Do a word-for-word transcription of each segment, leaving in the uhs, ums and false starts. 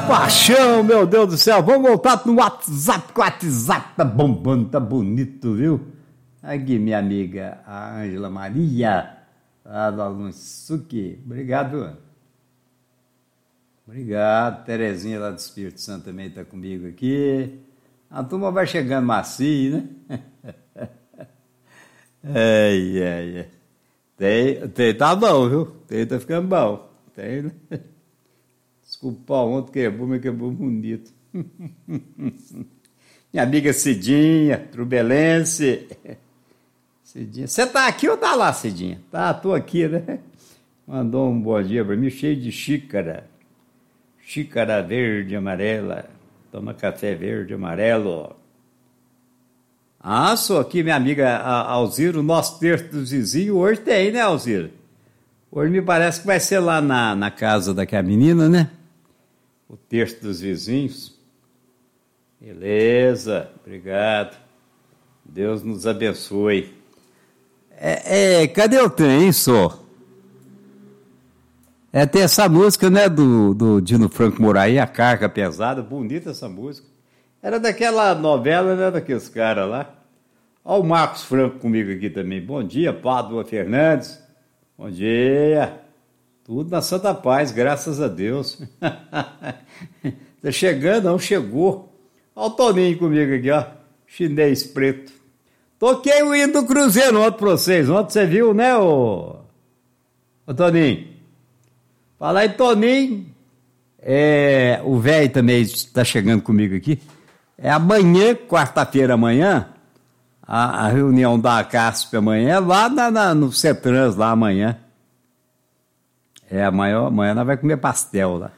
paixão, meu Deus do céu. Vamos voltar no WhatsApp, que o WhatsApp tá bombando, tá bonito, viu? Aqui, minha amiga, a Ângela Maria, lá do Alunsuque. Obrigado. Obrigado. Terezinha lá do Espírito Santo também está comigo aqui. A turma vai chegando macio, né? Ai, ai, ai. Tem, tem, tá bom, viu? Tem, tá ficando bom. Tem, né? Desculpa, ontem quebrou, mas quebrou bonito. Minha amiga Cidinha, Trubelense. Cidinha. Você tá aqui ou tá lá, Cidinha? Tá, tô aqui, né? Mandou um bom dia pra mim, cheio de xícara. Xícara verde e amarela. Toma café verde e amarelo. Ah, sou aqui, minha amiga Alzira, o nosso terço dos vizinhos. Hoje tem, né, Alzira? Hoje me parece que vai ser lá na, na casa daquela menina, né? O terço dos vizinhos. Beleza, obrigado. Deus nos abençoe. É, é, cadê o trem, hein, só? É, tem essa música, né, do, do Dino Franco Moraí, A Carga Pesada, bonita essa música. Era daquela novela, né, daqueles caras lá. Olha o Marcos Franco comigo aqui também. Bom dia, Pádua Fernandes. Bom dia. Tudo na santa paz, graças a Deus. Tá chegando, não chegou. Olha o Toninho comigo aqui, ó. Chinês preto. Toquei o hino do Cruzeiro ontem pra vocês. Ontem você viu, né, ô, ô Toninho? Fala aí, Toninho. É, o velho também está chegando comigo aqui. É amanhã, quarta-feira amanhã, a, a reunião da CASP amanhã, lá na, na, no CETRANS, lá amanhã. É, amanhã, amanhã nós vamos comer pastel lá.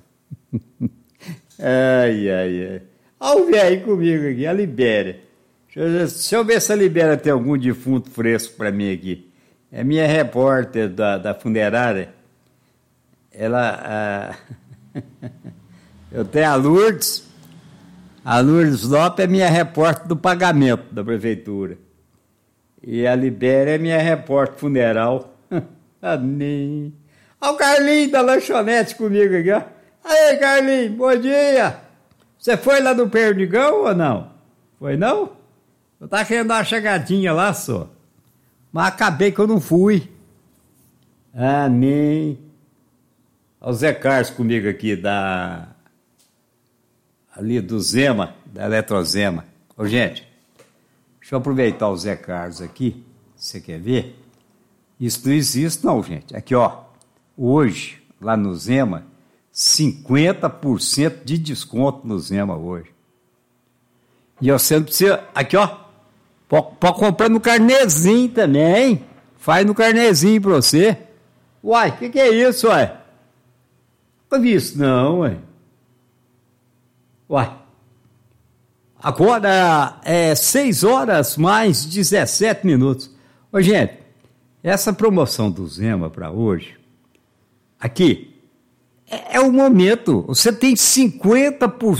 Ai, ai, ai. Olha o velho comigo aqui, a Libéria. Deixa eu, deixa eu ver se a Libéria tem algum defunto fresco para mim aqui. É minha repórter da, da funerária. Ela... Ah, eu tenho a Lourdes. A Lourdes Lopes é minha repórter do pagamento da prefeitura. E a Libéria é minha repórter funeral. Olha o Carlinho da lanchonete comigo aqui, ó. Aí, Carlinho, bom dia. Você foi lá no Perdigão ou não? Foi não? Eu tava querendo dar uma chegadinha lá, só. Mas acabei que eu não fui. Amém. Olha o Zé Carlos comigo aqui, da... ali do Zema, da Eletrozema. Ô, gente, deixa eu aproveitar o Zé Carlos aqui. Você quer ver? Isso não existe, não, gente. Aqui, ó. Hoje, lá no Zema, cinquenta por cento de desconto no Zema hoje. E você não precisa... Aqui, ó. Pode, pode comprar no carnezinho também. Faz no carnezinho pra você. Uai, o que, que é isso, uai? Não vi isso, não, uai. Uai. Agora é seis horas mais dezessete minutos. Ô, gente, essa promoção do Zema para hoje, aqui, é, é o momento. Você tem cinquenta por